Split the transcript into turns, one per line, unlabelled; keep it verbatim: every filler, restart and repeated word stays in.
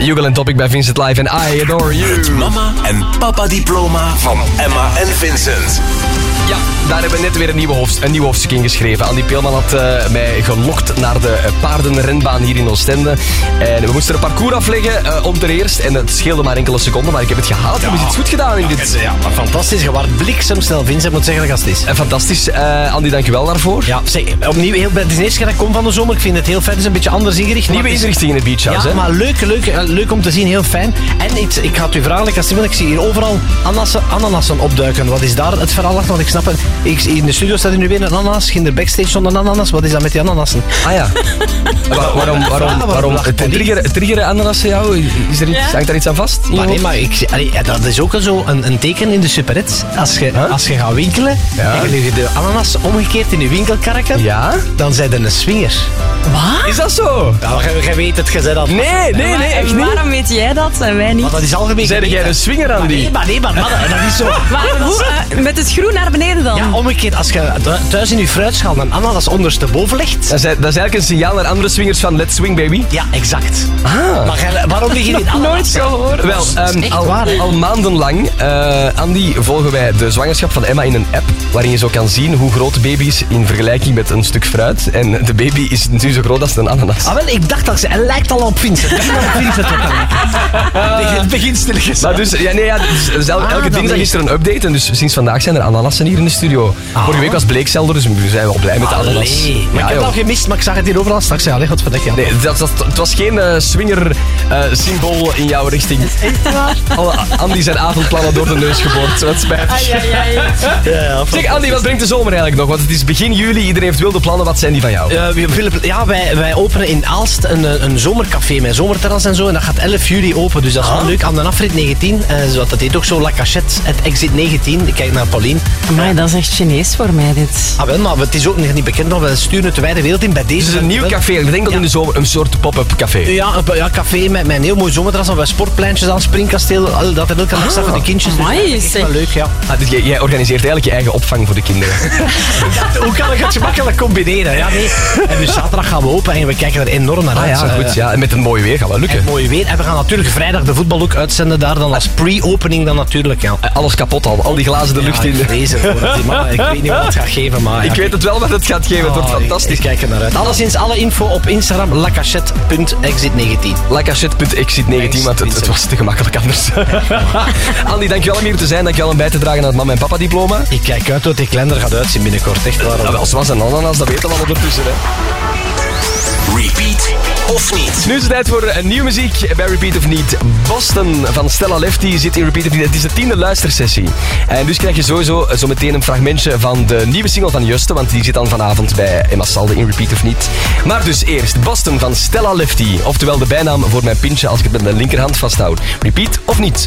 Juggle en Topic bij Vincent Live en I Adore You.
Het mama en papa diploma van Emma en Vincent.
Ja, daar hebben we net weer een, nieuwe hoofd, een nieuw hoofdstuk in geschreven. Andy Peelman had uh, mij gelokt naar de uh, paardenrenbaan hier in Oostende. En we moesten een parcours afleggen uh, om ter eerst. En het scheelde maar enkele seconden, maar ik heb het gehaald. Ja. Hebben ze iets goed gedaan in
ja,
dit?
Ja, maar fantastisch. Je waart bliksemsnel, Vincent, moet zeggen dat het is.
Uh, fantastisch. Uh, Andy, dank je wel daarvoor.
Ja, zeg, opnieuw, heel, het is de eerste keer dat ik kom van de zomer. Ik vind het heel fijn. Het is een beetje anders ingericht.
Nieuwe inrichting in het Beach House,
ja,
hè?
maar leuk, leuk, leuk om te zien. Heel fijn. En iets, ik ga het u vragen, Steven, ik zie hier overal ananassen, ananassen opduiken. Wat is daar het verhaal achter? Want ik snap het. Ik, in de studio staat er nu weer een ananas. In de backstage stond een ananas. Wat is dat met die ananassen?
Ah ja. Waar, waarom waarom, waarom het triggeren, triggeren ananassen jou? Is er iets,
Ja.
hangt daar iets aan vast?
Maar nee, maar ik, allee, dat is ook zo een, een teken in de superhits. Als je, huh? als je gaat winkelen
Ja.
en je legt de ananas omgekeerd in je winkelkarken,
Ja?
dan zijn er een swinger.
Wat?
Is dat zo?
Ja, jij, jij weet het, jij zei dat.
Nee, nee, nee,
Maar
echt niet.
waarom weet jij dat en wij niet?
Maar dat is algemeen.
Zijn jij
geweten.
een swinger, Andy?
Nee, maar nee, maar mannen, dat is zo.
Maar hoe? Uh, met het groen naar beneden dan?
Ja, omgekeerd, als je thuis in je fruitschaal een ananas ondersteboven legt.
Dat is, dat is eigenlijk een signaal naar andere swingers van Let's Swing, baby.
Ja, exact.
Ah.
Maar jij, waarom lig je niet ananas?
Nooit gehoord.
Wel, um,
echt
al,
waar, hè?
al maandenlang, uh, Andy, volgen wij de zwangerschap van Emma in een app waarin je zo kan zien hoe groot de baby is in vergelijking met een stuk fruit. En de baby is nu zo groot als een ananas.
Ah, wel, ik dacht dat ze... Hij lijkt al op Vincent. Het begint al op Vincent wat te lijken. Het begint stilletjes.
Maar dus, ja, nee, ja, dus, dus el-
Ah,
elke
dat
dinsdag
weet
is er een update en dus sinds vandaag zijn er ananassen hier in de studio. Vorige week was bleekselder, dus we zijn wel blij met de ananas.
Allee. Maar
Ja,
ik heb
joh.
het al gemist, maar ik zag het hier overal straks. Ja, allee, wat verdikke.
Nee, dat, dat, het was geen uh, swinger-symbool in jouw richting.
Echt waar?
Alle Andy zijn avondplannen door de neus geboord. Wat spijt.
Ai, ai, ai.
Ja, ja,
Zeg Andy, wat brengt de zomer eigenlijk nog? Want het is begin juli, iedereen heeft wilde plannen. Wat zijn die van jou?
Uh, we willen- ja, wij, wij openen in Aalst een, een zomercafé met zomerterras en zo. En dat gaat elf juli open, dus dat is wel leuk. Aan de afrit negentien. Uh, zo, dat heet ook zo La Cachette, het exit negentien. Ik kijk naar Pauline.
Amai, dat is echt Chinees voor mij, dit.
Ah, wel, maar het is ook nog niet bekend, maar we sturen het de wijde wereld in bij deze.
Dus het is een nieuw
Wel-
café. Ik denk dat in de zomer een soort pop-up café.
Ja, een ja, café met, met een heel mooi zomerterras. Bij sportpleintjes aan Springkasteel. al- Dat er elke dag staat voor de kindjes. Dus
amai,
dat is echt
zeg.
wel leuk, ja.
Ah, dus jij, jij organiseert eigenlijk je eigen opvang voor de kinderen.
Hoe kan ik het gemakkelijk combineren? Ja, nee. En dus zaterdag gaan we open en we kijken er enorm naar
Ah
uit.
ja,
Eh,
goed. Ja. En met een mooi weer gaat wel lukken.
Mooi weer. En we gaan natuurlijk vrijdag de voetbal ook uitzenden daar. Dan als pre-opening dan natuurlijk. Ja.
Alles kapot al. Al die glazen de lucht
Ja,
in.
ik vrees ervoor dat die mannen, ik weet niet wat het gaat geven, maar...
Ik
ja,
weet het wel wat het gaat geven. Het wordt
oh,
fantastisch.
Ik, ik kijk er naar uit. Alleszins alle info op Instagram, lacachette punt exit negentien.
lacachette punt exit negentien, want het, het was te gemakkelijk anders. Andy, dankjewel om hier te zijn. Dankjewel om bij te dragen aan het mama en papa diploma.
Ik kijk uit hoe die kalender gaat uitzien binnenkort. Echt waar.
Ja, wel, zoals een ananas, dat weten we al ondertussen. Hè.
Repeat of niet?
Nu is het tijd voor een nieuwe muziek bij Repeat of Niet. Boston van Stella Lefty zit in Repeat of Niet. Het is de tiende luistersessie. En dus krijg je sowieso zo meteen een fragmentje van de nieuwe single van Juste, want die zit dan vanavond bij Emma Salde in Repeat of Niet. Maar dus eerst Boston van Stella Lefty. Oftewel de bijnaam voor mijn pintje als ik het met mijn linkerhand vasthoud. Repeat of Niet?